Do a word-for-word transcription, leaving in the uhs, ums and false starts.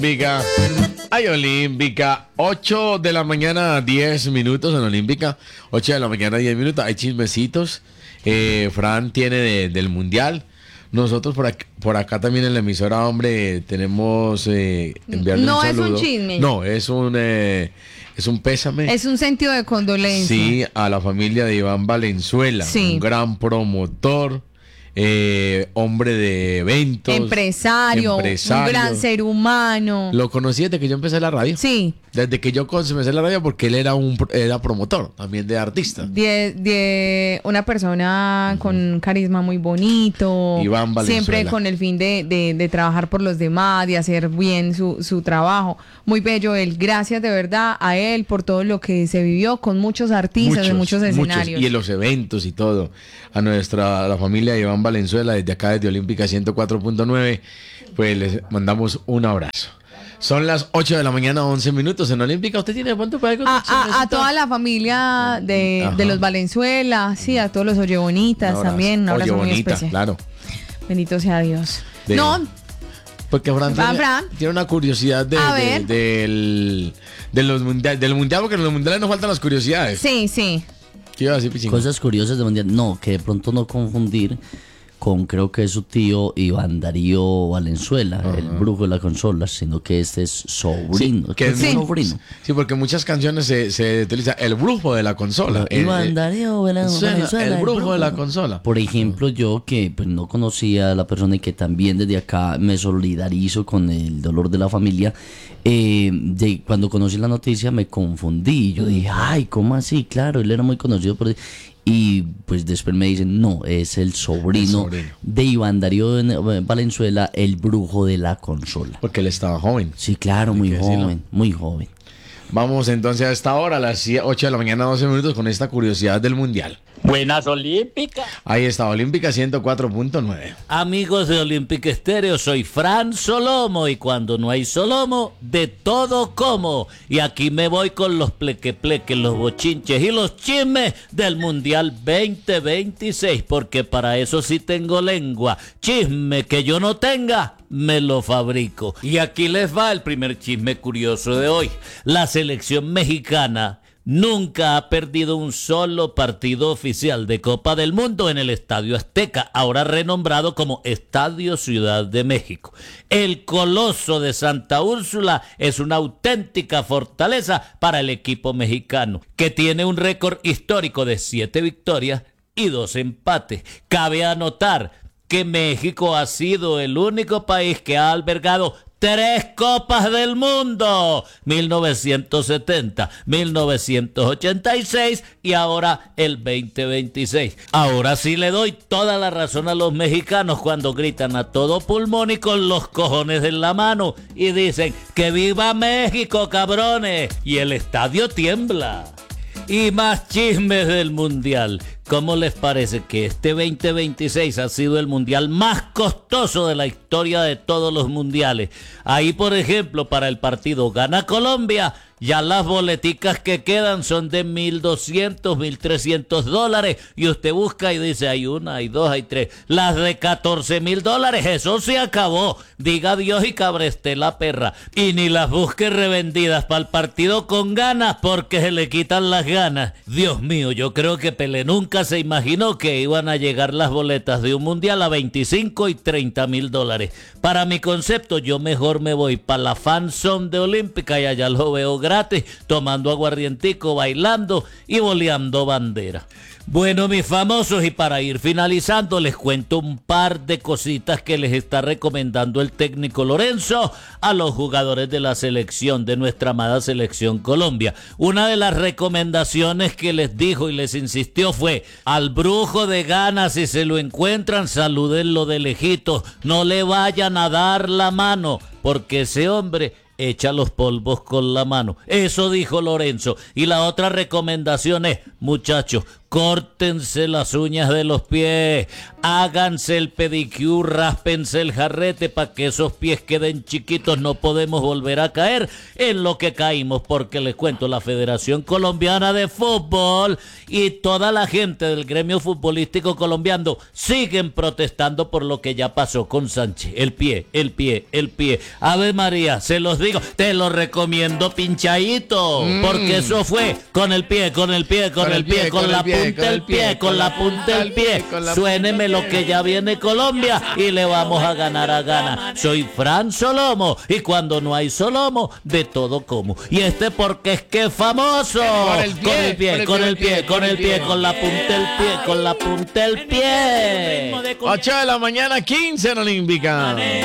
Olímpica. Ay, Olímpica. ocho de la mañana, diez minutos en Olímpica. ocho de la mañana, diez minutos. Hay chismecitos. Eh, Fran tiene de, del Mundial. Nosotros por acá, por acá también en la emisora, hombre, tenemos eh, enviarle no un saludo. No es un chisme. No, es un, eh, es un pésame. Es un sentido de condolencia. Sí, a la familia de Iván Valenzuela. Sí. Un gran promotor. Eh, hombre de eventos, empresario, empresario, un gran ser humano. Lo conocí desde que yo empecé la radio. Sí. Desde que yo empecé la radio, porque él era un era promotor también de artista. De, de una persona uh-huh. con un carisma muy bonito. Iván Valenzuela. Siempre con el fin de, de, de trabajar por los demás, de hacer bien su, su trabajo. Muy bello él. Gracias de verdad a él por todo lo que se vivió con muchos artistas muchos, en muchos escenarios. Muchos, y en los eventos y todo. A nuestra a la familia de Iván Valenzuela, desde acá, desde Olímpica ciento cuatro punto nueve, pues les mandamos un abrazo. Son las ocho de la mañana, once minutos en Olímpica. ¿Usted tiene cuánto para algo? A, a, a toda la familia de, de los Valenzuela, sí, a todos los Oyebonitas un también. Un abrazo muy especial. Claro. Bendito sea Dios. De, no. Porque Fran tiene, Fran tiene una curiosidad de, de, de, del, de los mundial, del mundial, porque en los mundiales nos faltan las curiosidades. Sí, sí. ¿Qué iba a decir, Pichingo? Cosas curiosas del mundial. No, que de pronto no confundir con, creo que es su tío Iván Darío Valenzuela, uh-huh. el brujo de la consola, sino que este es sobrino. Sí, que es sí. sobrino. Sí, porque muchas canciones se, se utiliza el brujo de la consola. El, Iván Darío Valenzuela, el, el brujo de la consola. Por ejemplo, yo que pues, no conocía a la persona y que también desde acá me solidarizo con el dolor de la familia, eh, de, cuando conocí la noticia me confundí. Yo dije, ay, ¿cómo así? Claro, él era muy conocido por... Y pues después me dicen, no, es el sobrino, el sobrino de Iván Darío Valenzuela, el brujo de la consola. Porque él estaba joven. Sí, claro, muy joven, decirlo. muy joven. Vamos entonces a esta hora, a las ocho de la mañana, doce minutos, con esta curiosidad del Mundial. Buenas Olímpicas. Ahí está, Olímpica ciento cuatro punto nueve. Amigos de Olímpica Estéreo, soy Fran Solomo y cuando no hay Solomo, de todo como. Y aquí me voy con los pleque-pleques, los bochinches y los chismes del Mundial veinte veintiséis, porque para eso sí tengo lengua. Chisme que yo no tenga, me lo fabrico. Y aquí les va el primer chisme curioso de hoy. La selección mexicana nunca ha perdido un solo partido oficial de Copa del Mundo en el Estadio Azteca, ahora renombrado como Estadio Ciudad de México. El Coloso de Santa Úrsula es una auténtica fortaleza para el equipo mexicano, que tiene un récord histórico de siete victorias y dos empates. Cabe anotar que México ha sido el único país que ha albergado tres Copas del Mundo, mil novecientos setenta, mil novecientos ochenta y seis y ahora el veinte veintiséis. Ahora sí le doy toda la razón a los mexicanos cuando gritan a todo pulmón y con los cojones en la mano y dicen que viva México, cabrones, y el estadio tiembla. Y más chismes del Mundial. ¿Cómo les parece que este veinte veintiséis ha sido el mundial más costoso de la historia de todos los mundiales? Ahí, por ejemplo, para el partido Gana Colombia, ya las boleticas que quedan son de mil doscientos, mil trescientos dólares. Y usted busca y dice, hay una, hay dos, hay tres. Las de catorce mil dólares, eso se acabó. Diga Dios y cabreste la perra. Y ni las busque revendidas para el partido con ganas porque se le quitan las ganas. Dios mío, yo creo que Pelé nunca se imaginó que iban a llegar las boletas de un mundial a veinticinco y treinta mil dólares. Para mi concepto, yo mejor me voy para la fan zone de Olímpica y allá lo veo gratis, tomando aguardientico, bailando y boleando bandera. Bueno, mis famosos, y para ir finalizando, les cuento un par de cositas que les está recomendando el técnico Lorenzo a los jugadores de la selección, de nuestra amada selección Colombia. Una de las recomendaciones que les dijo y les insistió fue: al brujo de Ghana, si se lo encuentran, salúdenlo de lejitos, no le vayan a dar la mano, porque ese hombre echa los polvos con la mano. Eso dijo Lorenzo. Y la otra recomendación es, muchachos, córtense las uñas de los pies, háganse el pedicure, ráspense el jarrete para que esos pies queden chiquitos, no podemos volver a caer en lo que caímos, porque les cuento, la Federación Colombiana de Fútbol y toda la gente del gremio futbolístico colombiano siguen protestando por lo que ya pasó con Sánchez. El pie, el pie, el pie. Ave María, se los digo, te lo recomiendo pinchadito, mm. porque eso fue con el pie, con el pie, con, con el pie, pie con, con la pie, punta del pie, pie, con la punta del pie. Suéneme lo que ya viene Colombia y le vamos a ganar a Ghana. Soy Fran Solomo y cuando no hay Solomo, de todo como. Y este porque es que es famoso. Con el pie, con el pie, con el pie, con la punta del pie, con la punta del pie. ocho de la mañana, quince en Olímpica.